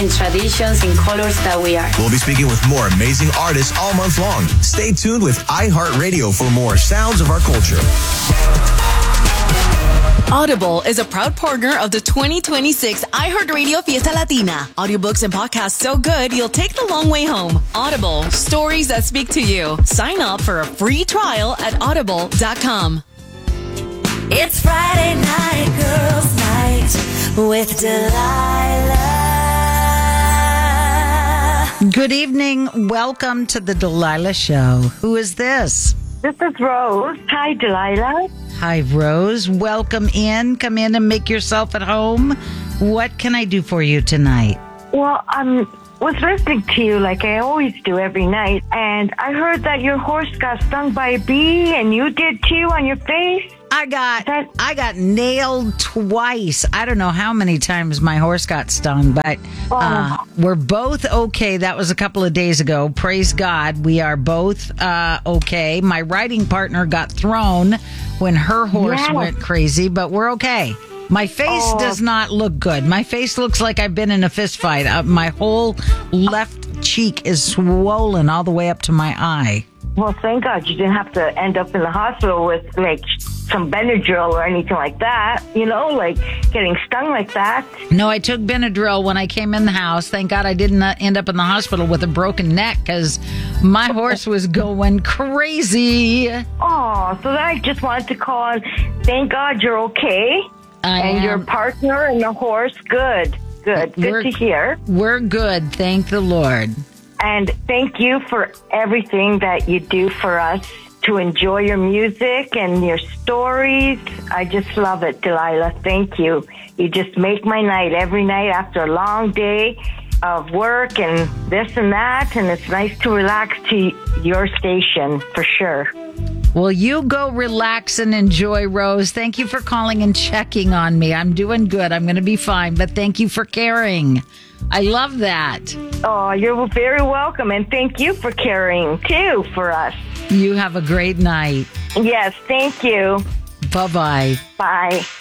and traditions and colors that we are. We'll be speaking with more amazing artists all month long. Stay tuned with iHeartRadio for more sounds of our culture. Audible is a proud partner of the 2026 iHeartRadio Fiesta Latina. Audiobooks and podcasts so good you'll take the long way home. Audible, stories that speak to you. Sign up for a free trial at audible.com. It's Friday night, girls' night with Delilah. Good evening. Welcome to the Delilah Show. Who is this? This is Rose. Hi, Delilah. Hi, Rose. Welcome in. Come in and make yourself at home. What can I do for you tonight? Well, I was listening to you like I always do every night, and I heard that your horse got stung by a bee, and you did too on your face. I got nailed twice. I don't know how many times my horse got stung, but we're both okay. That was a couple of days ago. Praise God. We are both okay. My riding partner got thrown when her horse went crazy, but we're okay. My face does not look good. My face looks like I've been in a fist fight. My whole left cheek is swollen all the way up to my eye. Well, thank God you didn't have to end up in the hospital with, like, some Benadryl or anything like that, you know, like getting stung like that. No, I took Benadryl when I came in the house. Thank God I didn't end up in the hospital with a broken neck because my horse was going crazy. Oh, so I just wanted to call and thank God you're okay. And your partner and the horse, good to hear. We're good, thank the Lord. And thank you for everything that you do for us to enjoy your music and your stories. I just love it, Delilah. Thank you. You just make my night every night after a long day of work and this and that. And it's nice to relax to your station for sure. Well, you go relax and enjoy, Rose. Thank you for calling and checking on me. I'm doing good. I'm going to be fine. But thank you for caring. I love that. Oh, you're very welcome. And thank you for caring, too, for us. You have a great night. Yes, thank you. Bye-bye. Bye.